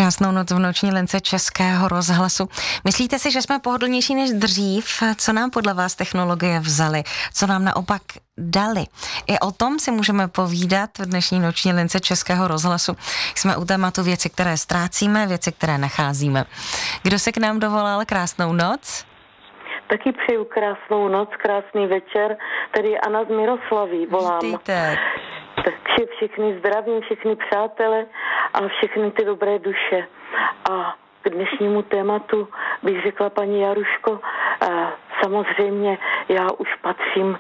Krásnou noc v noční lince Českého rozhlasu. Myslíte si, že jsme pohodlnější než dřív? Co nám podle vás technologie vzaly? Co nám naopak dali? I o tom si můžeme povídat v dnešní noční lince Českého rozhlasu. Jsme u tématu věci, které ztrácíme, věci, které nacházíme. Kdo se k nám dovolal? Krásnou noc. Taky přeju krásnou noc, krásný večer. Tady je Anna z Miroslaví, volám. Vítejte. Takže všechny zdravím, všechny přátele a všechny ty dobré duše. A k dnešnímu tématu bych řekla, paní Jaruško, samozřejmě já už patřím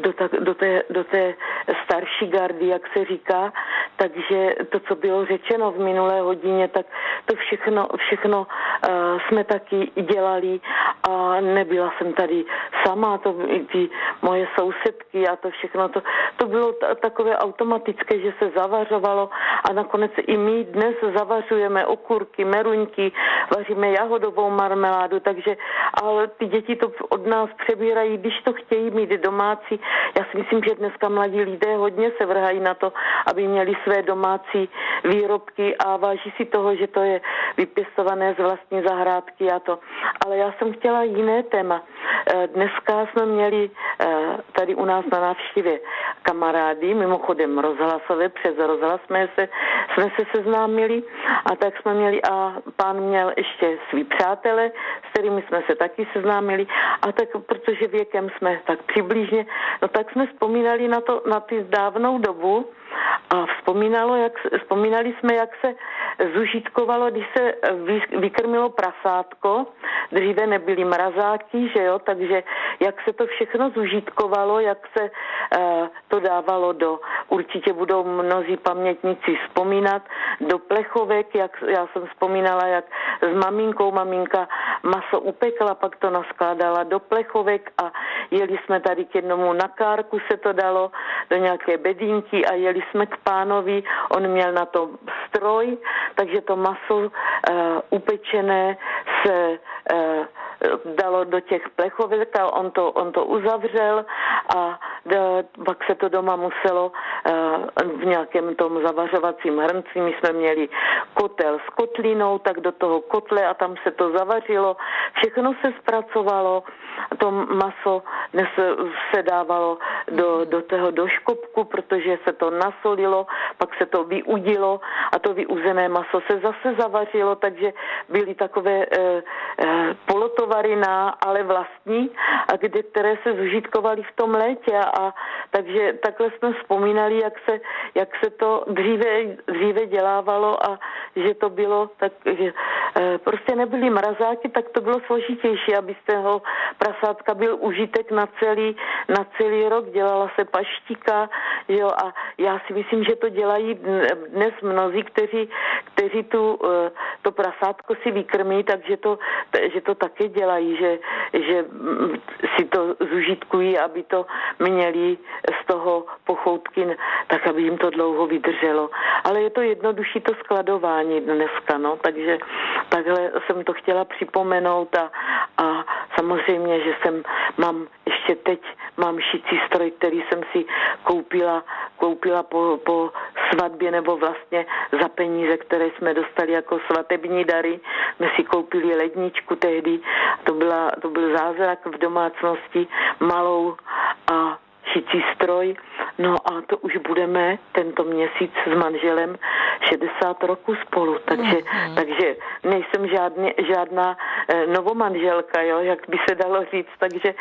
do té starší gardy, jak se říká, takže to, co bylo řečeno v minulé hodině, tak to všechno jsme taky dělali a nebyla jsem tady sama, to ty moje sousedky a to všechno, to bylo takové automatické, že se zavařovalo a nakonec i my dnes zavařujeme okurky, meruňky, vaříme jahodovou marmeládu, takže ale ty děti to od nás přebírají, když to chtějí mít domácí. Já si myslím, že dneska mladí lidé hodně se vrhají na to, aby měli své domácí výrobky a váží si toho, že to je vypěstované z vlastní zahrádky a to. Ale já jsem chtěla jiné téma. Dneska jsme měli tady u nás na návštěvě kamarády, mimochodem rozhlasové, přes rozhlas jsme se seznámili a tak jsme měli a pán měl ještě svý přátele, s kterými jsme se taky seznámili a tak, protože věkem jsme tak přibližně, no tak jsme vzpomínali na ty dávnou dobu a vzpomínali jsme, jak se zužitkovalo, když se vykrmilo prasátko, dříve nebyly mrazáky, že jo, takže jak se to všechno zužitkovalo, jak se to dávalo určitě budou mnozí pamětníci vzpomínat, do plechovek, jak já jsem vzpomínala, jak s maminkou maminka maso upekla, pak to naskládala do plechovek a jeli jsme tady k jednomu na kárku, se to dalo do nějaké bedínky a jeli jsme k pánovi, on měl na to stroj, takže to maso upečené se dalo do těch plechovek a on to uzavřel a pak se to doma muselo v nějakém tom zavařovacím hrnci, my jsme měli kotel s kotlinou, tak do toho kotle a tam se to zavařilo, všechno se zpracovalo, to maso dnes se dávalo do škopku, protože se to nasolilo, pak se to vyudilo a to vyuzené maso se zase zavařilo, takže byly takové polotovary ale vlastní, a které se zužitkovaly v tom létě a takže takhle jsme vzpomínali, jak se to dříve dělávalo a že to bylo tak, že prostě nebyly mrazáky, tak to bylo složitější, aby z toho prasátka byl užitek na celý rok, dělala se paštika, jo, a já si myslím, že to dělají dnes mnozí, kteří to prasátko si vykrmí, takže že to také dělají, že si to zužitkují, aby to měli z toho pochoutky, tak aby jim to dlouho vydrželo. Ale je to jednodušší to skladování dneska, no, takže takhle jsem to chtěla připomenout a samozřejmě, že ještě teď mám šicí stroj, který jsem si koupila po svatbě nebo vlastně za peníze, které jsme dostali jako svatební dary. My si koupili ledničku tehdy, to byl zázrak v domácnosti, malou a šicí stroj. No a to už budeme tento měsíc s manželem 60 roků spolu, takže nejsem žádná novomanželka, jo, jak by se dalo říct, takže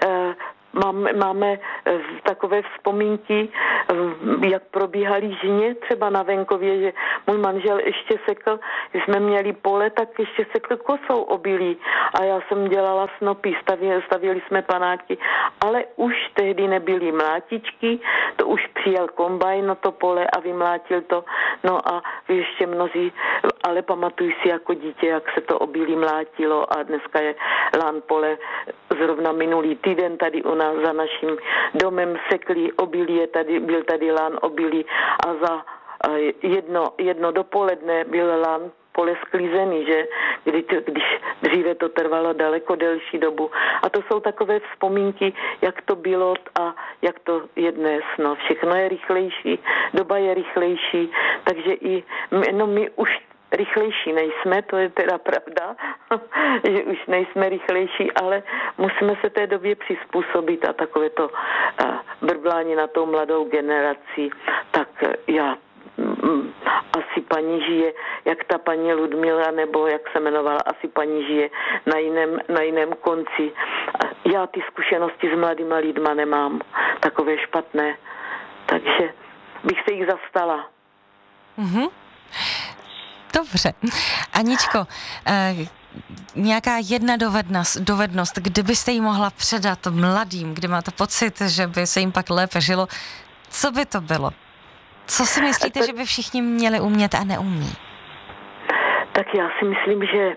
máme takové vzpomínky, jak probíhaly žně třeba na venkově, že můj manžel ještě sekl, když jsme měli pole, tak ještě sekl kosou obilí a já jsem dělala snopy, stavěli jsme panáky, ale už tehdy nebyly mlátičky, to už přijel kombajn na to pole a vymlátil to, no a ještě mnozí, ale pamatuju si jako dítě, jak se to obilí mlátilo a dneska je lán pole, zrovna minulý týden tady u nás za naším domem sekli obilí, byl tady lán obilí a za jedno dopoledne byl lán pole sklizený, že? Když dříve to trvalo daleko delší dobu. A to jsou takové vzpomínky, jak to bylo a jak to je dnes. No, všechno je rychlejší, doba je rychlejší, takže my už rychlejší nejsme, to je teda pravda, že už nejsme rychlejší, ale musíme se té době přizpůsobit a takové to brblání na tou mladou generací, tak já asi paní žije, jak ta paní Ludmila, nebo jak se jmenovala, asi paní žije na jiném konci. Já ty zkušenosti s mladýma lidma nemám, takové špatné, takže bych se jich zastala. Mm-hmm. Dobře. Aničko, nějaká jedna dovednost, kdybyste ji mohla předat mladým, kdy máte pocit, že by se jim pak lépe žilo, co by to bylo? Co si myslíte, že by všichni měli umět a neumí? Tak já si myslím, že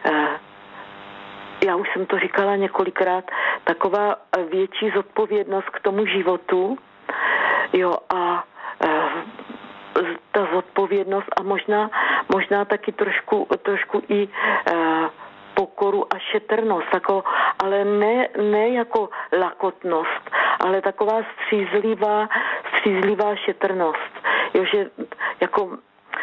já už jsem to říkala několikrát, taková větší zodpovědnost k tomu životu, jo, a ta zodpovědnost a možná taky trošku i pokoru a šetrnost, ale ne jako lakotnost, ale taková střízlivá šetrnost. Jo, že jako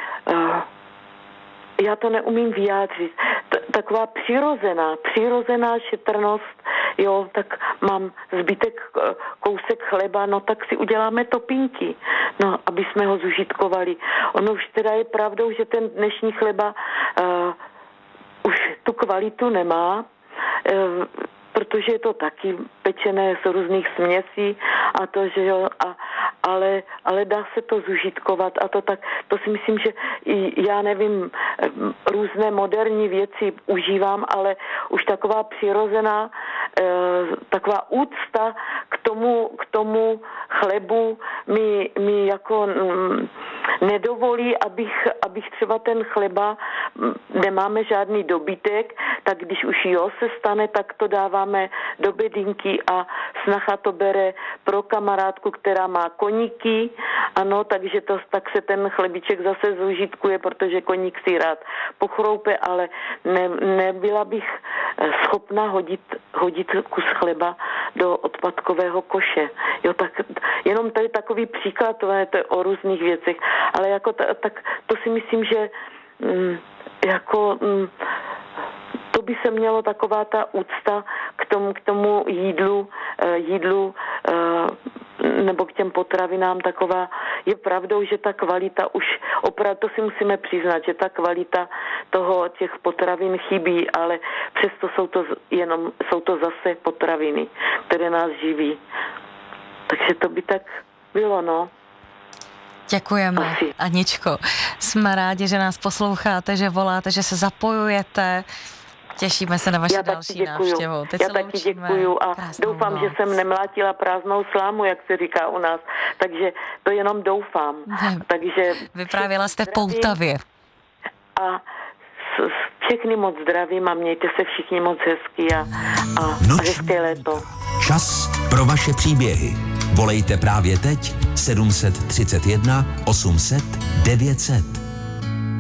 já to neumím vyjádřit. Taková přirozená šetrnost, jo, tak mám zbytek kousek chleba, no tak si uděláme topinky, no, aby jsme ho zužitkovali. Ono už teda je pravdou, že ten dnešní chleba už tu kvalitu nemá, protože je to taky pečené z různých směsí a to, že jo, ale dá se to zužitkovat a to si myslím, že já nevím, různé moderní věci užívám, ale už taková přirozená, taková úcta k tomu chlebu mi jako nedovolí, abych třeba ten chleba, nemáme žádný dobytek, tak když už se stane, tak to dáváme do bedinky a snacha to bere pro kamarádku, která má koníky, ano, takže tak se ten chlebiček zase zužitkuje, protože koník si rád pochroupe, ale nebyla bych schopna hodit kus chleba do odpadkového koše. Jo, tak jenom tady takový příklad, to je o různých věcech, ale jako tak to si myslím, že to by se mělo taková ta úcta k tomu jídlu nebo k těm potravinám taková. Je pravdou, že ta kvalita už opravdu, to si musíme přiznat, že ta kvalita těch potravin chybí, ale přesto jsou to zase potraviny, které nás živí. Takže to by tak bylo, no. Děkujeme, asi. Aničko. Jsme rádi, že nás posloucháte, že voláte, že se zapojujete. Těšíme se na vaši další návštěvu. Já taky děkuju a doufám, že jsem nemlátila prázdnou slámu, jak se říká u nás. Takže to jenom doufám. Takže vyprávěla jste Poltavě. A všechny moc zdravím a mějte se všichni moc hezky a hezké léto. Čas pro vaše příběhy. Volejte právě teď 731 800 900.